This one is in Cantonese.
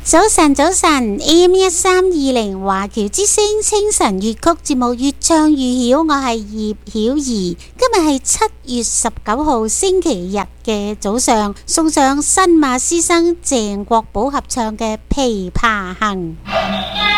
早晨，早晨，AM1320華僑之聲清晨粵曲節目越唱越曉，我係葉曉儀。今日係7月19號星期日嘅早上，送上新馬師生鄭國寶合唱嘅《琵琶行》。